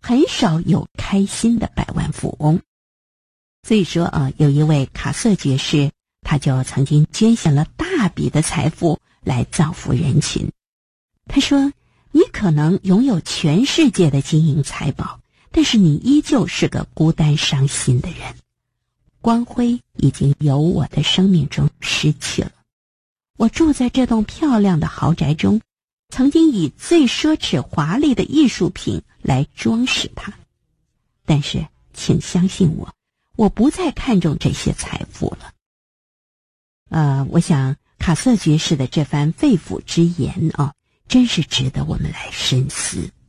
很少有开心的百万富翁。所以说有一位卡瑟爵士，他就曾经捐献了大笔的财富来造福人群。他说，你可能拥有全世界的金银财宝，但是你依旧是个孤单伤心的人。光辉已经由我的生命中失去了。我住在这栋漂亮的豪宅中，曾经以最奢侈华丽的艺术品来装饰它。但是请相信我，我不再看重这些财富了。我想卡瑟爵士的这番肺腑之言真是值得我们来深思。